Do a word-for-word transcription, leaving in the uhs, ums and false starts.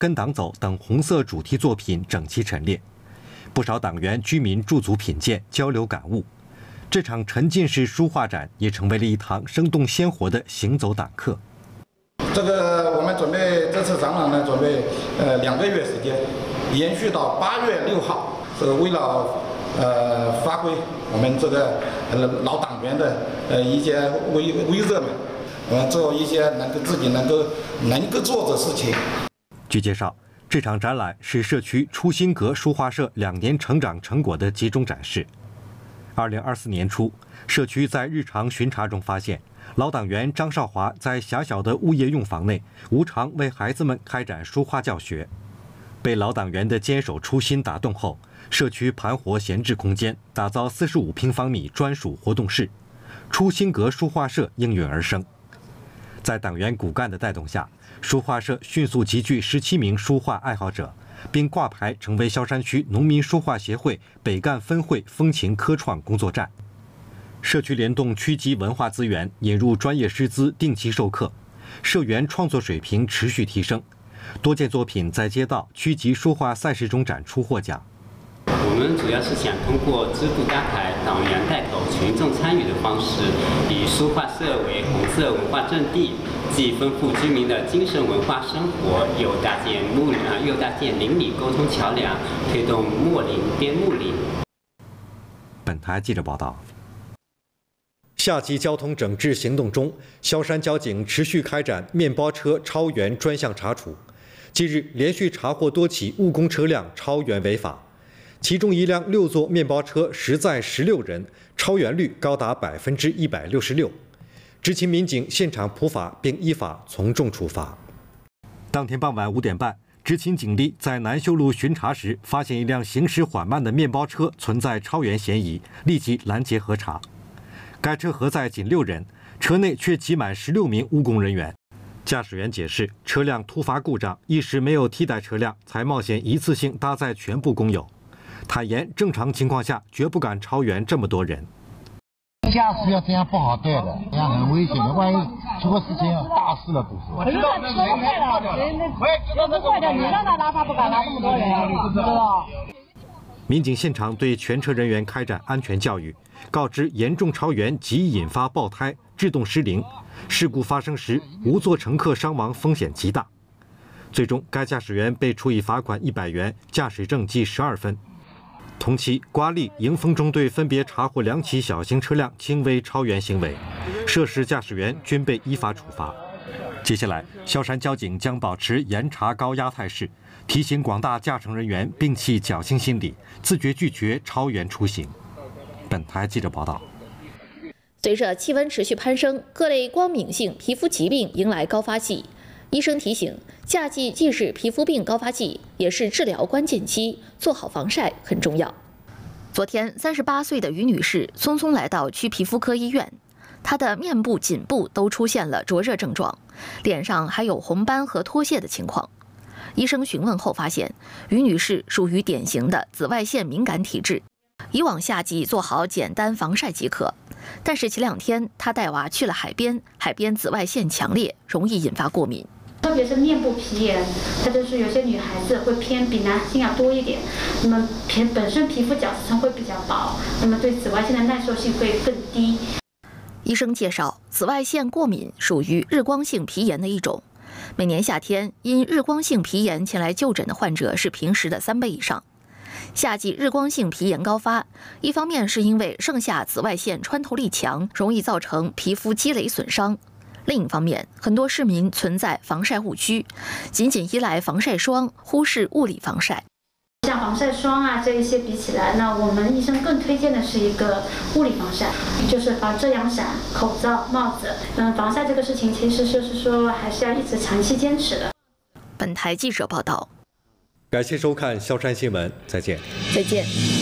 跟党走等红色主题作品整齐陈列，不少党员居民驻足品鉴，交流感悟。这场沉浸式书画展也成为了一堂生动鲜活的行走党课。 这个我们准备这次展览呢，准备呃两个月时间，延续到八月六号。这个为了呃发挥我们这个呃老党员的呃一些威威热嘛，呃做一些能够自己能够能够做的事情。 据介绍，这场展览是社区初心阁书画社两年成长成果的集中展示。二零二四年初，社区在日常巡查中发现，老党员张少华在狭小的物业用房内无偿为孩子们开展书画教学。被老党员的坚守初心打动后，社区盘活闲置空间，打造四十五平方米专属活动室，初心阁书画社应运而生。在党员骨干的带动下，书画社迅速集聚十七名书画爱好者，并挂牌成为萧山区农民书画协会北干分会风情科创工作站。社区联动区级文化资源，引入专业师资定期授课，社员创作水平持续提升。多件作品在街道、区级书画赛事中展出获奖。 我们主要是想通过支部搭台、党员带头、群众参与的方式，以书画社为红色文化阵地，既丰富居民的精神文化生活，又搭建睦啊又搭建邻里沟通桥梁，推动睦邻边睦邻。 本台记者报道。夏季交通整治行动中，萧山交警持续开展面包车超员专项查处。近日，连续查获多起误工车辆超员违法，其中一辆六座面包车实载十六人，超员率高达百分之一百六十六。执勤民警现场普法，并依法从重处罚。当天傍晚五点半，执勤警力在南修路巡查时，发现一辆行驶缓慢的面包车存在超员嫌疑，立即拦截核查。该车核载仅六人，车内却挤满十六名务工人员。驾驶员解释，车辆突发故障，一时没有替代车辆，才冒险一次性搭载全部工友。坦言，正常情况下绝不敢超员这么多人。 驾驶要这样不好带的，这样很危险的，万一出个事情大事了不是？ 我知道车坏了，人那车不坏掉，你让他拉，他不敢拉这么多人，你知道？ 民警现场对全车人员开展安全教育，告知严重超员极易引发爆胎、制动失灵，事故发生时无座乘客伤亡风险极大。最终，该驾驶员被处以罚款一百元，驾驶证记十二分。同期，瓜沥、迎丰中队分别查获两起小型车辆轻微超员行为，涉事驾驶员均被依法处罚。接下来，萧山交警将保持严查高压态势，提醒广大驾乘人员摒弃侥幸心理，自觉拒绝超员出行。本台记者报道。 随着气温持续攀升，各类光敏性皮肤疾病迎来高发季。医生提醒，夏季既是皮肤病高发季，也是治疗关键期，做好防晒很重要。昨天，三十八岁的于女士匆匆来到区皮肤科医院，她的面部、颈部都出现了灼热症状，脸上还有红斑和脱屑的情况。医生询问后发现，于女士属于典型的紫外线敏感体质，以往夏季做好简单防晒即可。但是前两天她带娃去了海边，海边紫外线强烈，容易引发过敏。 特别是面部皮炎，它就是有些女孩子会偏比男性要多一点。那么皮本身皮肤角质层会比较薄，那么对紫外线的耐受性会更低。 医生介绍，紫外线过敏属于日光性皮炎的一种。每年夏天因日光性皮炎前来就诊的患者是平时的三倍以上。夏季日光性皮炎高发，一方面是因为盛夏紫外线穿透力强，容易造成皮肤积累损伤。另一方面，很多市民存在防晒误区，仅仅依赖防晒霜，忽视物理防晒。 像防晒霜啊这一些比起来呢，我们医生更推荐的是一个物理防晒，就是把遮阳伞、口罩、帽子。嗯，防晒这个事情其实就是说还是要一直长期坚持的。 本台记者报道。 感谢收看萧山新闻，再见。 再见。